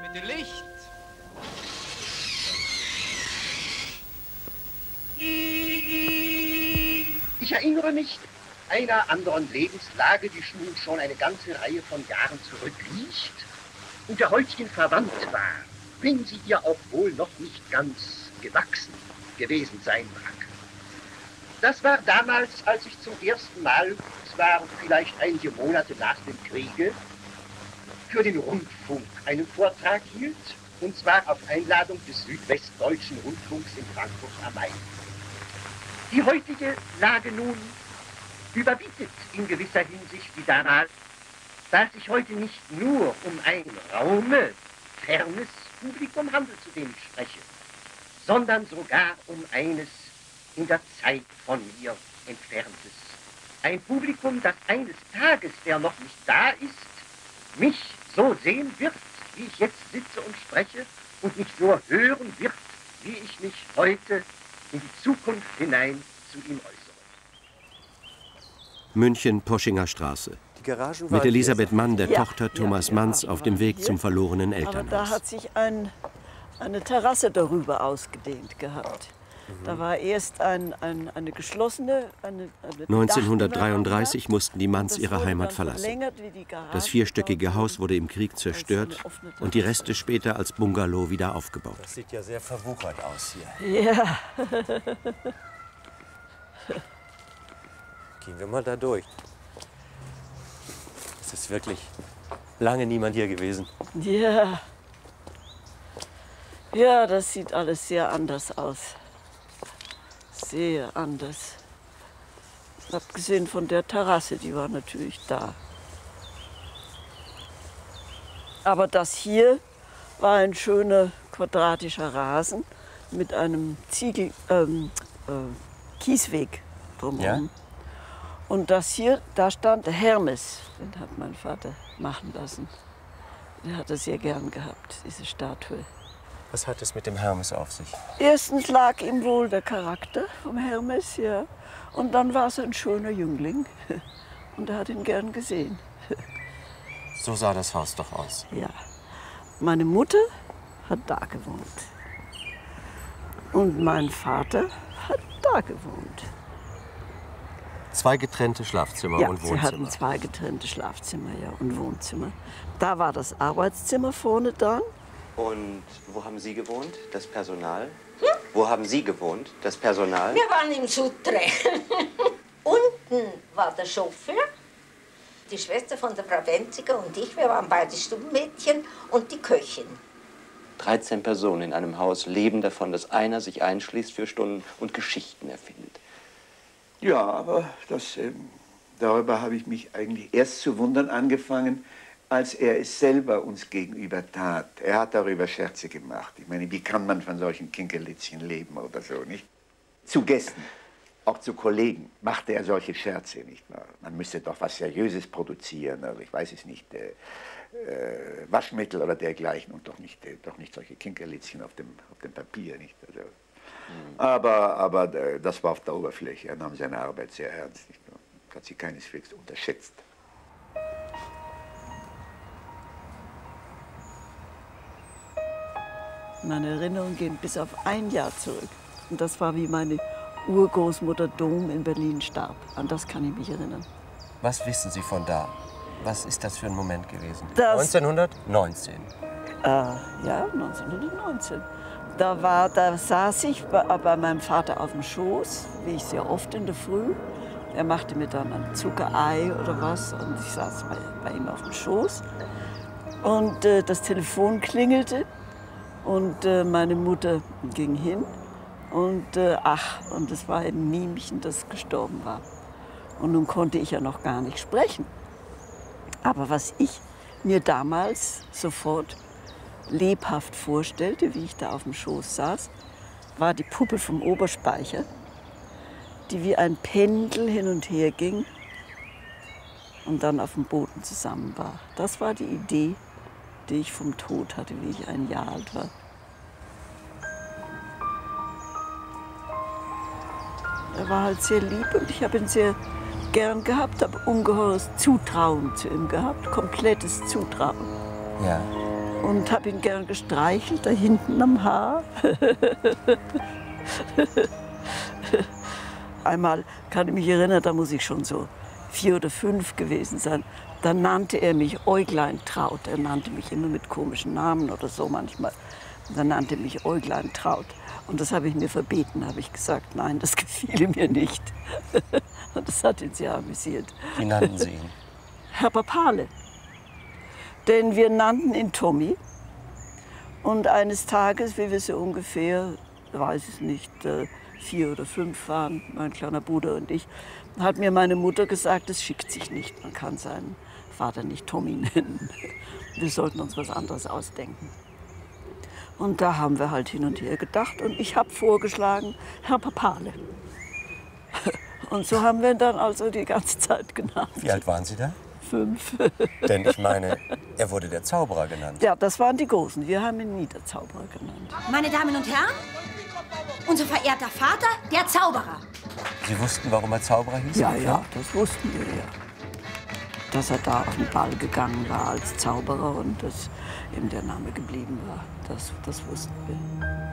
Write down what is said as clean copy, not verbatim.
Bitte Licht! Ich erinnere mich einer anderen Lebenslage, die schon eine ganze Reihe von Jahren zurückliegt und der heutigen verwandt war, wenn sie ihr auch wohl noch nicht ganz gewachsen gewesen sein mag. Das war damals, als ich zum ersten Mal, es waren vielleicht einige Monate nach dem Kriege, für den Rundfunk einen Vortrag hielt, und zwar auf Einladung des Südwestdeutschen Rundfunks in Frankfurt am Main. Die heutige Lage nun überbietet in gewisser Hinsicht die damals, da es sich heute nicht nur um ein fernes Publikum handelt, zu dem ich spreche, sondern sogar um eines in der Zeit von mir entferntes. Ein Publikum, das eines Tages, der noch nicht da ist, mich so sehen wird, wie ich jetzt sitze und spreche, und mich so hören wird, wie ich mich heute in die Zukunft hinein zu ihm äußere. München, Poschinger Straße. Mit Elisabeth Mann, der Tochter Thomas Manns, auf dem Weg zum verlorenen Elternhaus. Aber da hat sich eine Terrasse darüber ausgedehnt gehabt. Da war erst eine geschlossene... 1933 mussten die Manns ihre Heimat verlassen. Das vierstöckige Haus wurde im Krieg zerstört und die Reste später als Bungalow wieder aufgebaut. Das sieht ja sehr verwuchert aus hier. Ja. Gehen wir mal da durch. Es ist wirklich lange niemand hier gewesen. Ja. Ja, das sieht alles sehr anders aus. Sehr anders. Abgesehen von der Terrasse, die war natürlich da. Aber das hier war ein schöner quadratischer Rasen mit einem Kiesweg drumherum. Ja? Und das hier, da stand der Hermes. Den hat mein Vater machen lassen. Der hat es sehr gern gehabt, diese Statue. Was hat es mit dem Hermes auf sich? Erstens lag ihm wohl der Charakter vom Hermes, ja. Und dann war es ein schöner Jüngling. Und er hat ihn gern gesehen. So sah das Haus doch aus. Ja. Meine Mutter hat da gewohnt. Und mein Vater hat da gewohnt. Zwei getrennte Schlafzimmer und Wohnzimmer. Ja, sie hatten zwei getrennte Schlafzimmer, ja, und Wohnzimmer. Da war das Arbeitszimmer vorne dran. Und wo haben Sie gewohnt, das Personal? Wo haben Sie gewohnt, das Personal? Wir waren im Sutre. Unten war der Chauffeur, die Schwester von der Frau Wenziger und ich. Wir waren beide Stubenmädchen und die Köchin. 13 Personen in einem Haus leben davon, dass einer sich einschließt für Stunden und Geschichten erfindet. Ja, aber darüber habe ich mich eigentlich erst zu wundern angefangen, als er es selber uns gegenüber tat. Er hat darüber Scherze gemacht. Ich meine, wie kann man von solchen Kinkerlitzchen leben oder so, nicht? Zu Gästen, auch zu Kollegen, machte er solche Scherze, nicht wahr? Man müsste doch was Seriöses produzieren, also ich weiß es nicht, Waschmittel oder dergleichen und doch nicht solche Kinkerlitzchen auf dem Papier, nicht? Also, aber das war auf der Oberfläche. Er nahm seine Arbeit sehr ernst, nicht wahr? Hat sie keineswegs unterschätzt. Meine Erinnerungen gehen bis auf ein Jahr zurück. Und das war, wie meine Urgroßmutter Dom in Berlin starb. An das kann ich mich erinnern. Was wissen Sie von da? Was ist das für ein Moment gewesen? Das 1919. Ja, 1919. Da saß ich bei meinem Vater auf dem Schoß, wie ich sehr oft in der Früh. Er machte mir dann ein Zuckerei oder was und ich saß bei ihm auf dem Schoß. Und das Telefon klingelte. Und meine Mutter ging hin und und es war ein Mimchen, das gestorben war. Und nun konnte ich ja noch gar nicht sprechen. Aber was ich mir damals sofort lebhaft vorstellte, wie ich da auf dem Schoß saß, war die Puppe vom Oberspeicher, die wie ein Pendel hin und her ging und dann auf dem Boden zusammen war. Das war die Idee, die ich vom Tod hatte, wie ich ein Jahr alt war. Er war halt sehr lieb und ich habe ihn sehr gern gehabt, habe ungeheures Zutrauen zu ihm gehabt, komplettes Zutrauen. Ja. und habe ihn gern gestreichelt, da hinten am Haar. Einmal kann ich mich erinnern, da muss ich schon so 4 oder 5 gewesen sein. Da nannte er mich Äuglein Traut. Er nannte mich immer mit komischen Namen oder so manchmal. Dann nannte er mich Äuglein Traut. Und das habe ich mir verbeten, habe ich gesagt, nein, das gefiel mir nicht. Und das hat ihn sehr amüsiert. Wie nannten Sie ihn? Herr Papale. Denn wir nannten ihn Tommy. Und eines Tages, wie wir so ungefähr, weiß ich nicht, 4 oder 5 waren, mein kleiner Bruder und ich, hat mir meine Mutter gesagt, es schickt sich nicht. Man kann seinen Vater nicht Tommy nennen. Wir sollten uns was anderes ausdenken. Und da haben wir halt hin und her gedacht und ich habe vorgeschlagen, Herr Papale. Und so haben wir ihn dann also die ganze Zeit genannt. Wie alt waren Sie da? 5. Denn ich meine, er wurde der Zauberer genannt. Ja, das waren die Großen. Wir haben ihn nie der Zauberer genannt. Meine Damen und Herren, unser verehrter Vater, der Zauberer. Sie wussten, warum er Zauberer hieß? Ja, ja, das wussten wir ja. Dass er da auf den Ball gegangen war als Zauberer und dass ihm der Name geblieben war, das wussten wir.